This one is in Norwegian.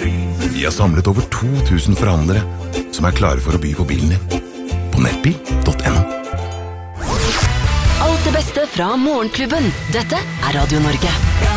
Vi har samlet over 2000 forhandlere som klare for å by på bilen din. På nettbil.no. Alt det beste fra Morgenklubben. Dette Radio Norge.